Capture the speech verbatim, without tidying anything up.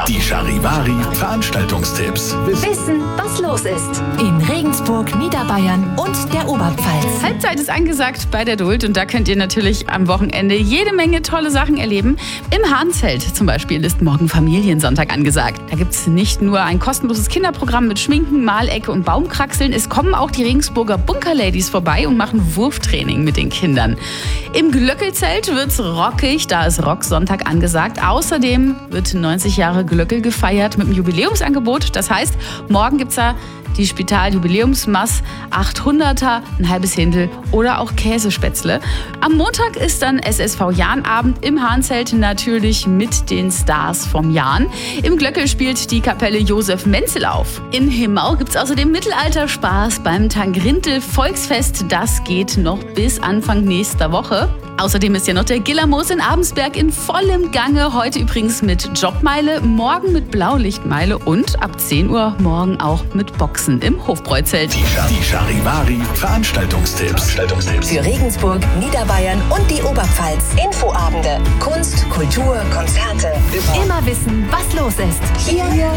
Die Charivari Veranstaltungstipps. Wissen, was los ist. In Regensburg, Niederbayern und der Oberpfalz. Halbzeit ist angesagt bei der Duld und da könnt ihr natürlich am Wochenende jede Menge tolle Sachen erleben. Im Hahnzelt zum Beispiel ist morgen Familiensonntag angesagt. Da gibt es nicht nur ein kostenloses Kinderprogramm mit Schminken, Malecke und Baumkraxeln. Es kommen auch die Regensburger Bunkerladies vorbei und machen Wurftraining mit den Kindern. Im Glöckelzelt wird's rockig, da ist Rocksonntag angesagt. Außerdem wird neunzig Jahre Glöckel gefeiert mit einem Jubiläumsangebot. Das heißt, morgen gibt's da die Spital-Jubiläumsmass, achthunderter, ein halbes Händel oder auch Käsespätzle. Am Montag ist dann S S V-Jahnabend im Hahnzelt, natürlich mit den Stars vom Jahn. Im Glöckel spielt die Kapelle Josef Menzel auf. In Himau gibt es außerdem Mittelalterspaß beim Tangrintel Volksfest. Das geht noch bis Anfang nächster Woche. Außerdem ist ja noch der Gillermoos in Abensberg in vollem Gange. Heute übrigens mit Jobmeile, morgen mit Blaulichtmeile und ab zehn Uhr morgen auch mit Boxen im Hofbräuzelt. Die Charivari Veranstaltungstipps. Veranstaltungstipps. Für Regensburg, Niederbayern und die Oberpfalz. Infoabende. Kunst, Kultur, Konzerte. Immer wissen, was los ist. Hier